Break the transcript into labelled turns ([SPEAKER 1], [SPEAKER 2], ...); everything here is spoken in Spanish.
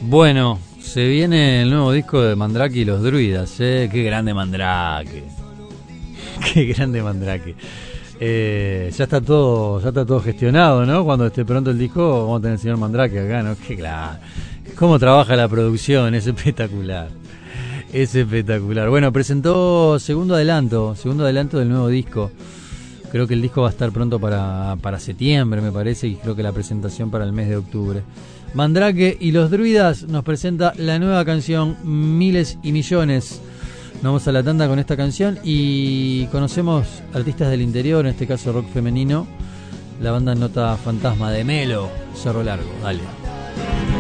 [SPEAKER 1] Bueno, se viene el nuevo disco de Mandrake y los Druidas, ¿eh? Qué grande Mandrake. Qué grande Mandrake. Ya está todo gestionado, ¿no? Cuando esté pronto el disco, vamos a tener el señor Mandrake acá, ¿no? Qué claro. Cómo trabaja la producción, es espectacular. Es espectacular. Bueno, presentó segundo adelanto del nuevo disco. Creo que el disco va a estar pronto para septiembre, me parece, y creo que la presentación para el mes de octubre. Mandrake y los Druidas nos presenta la nueva canción Miles y Millones. Nos vamos a la tanda con esta canción y conocemos artistas del interior, en este caso rock femenino. La banda Nota Fantasma de Melo, Cerro Largo. Dale.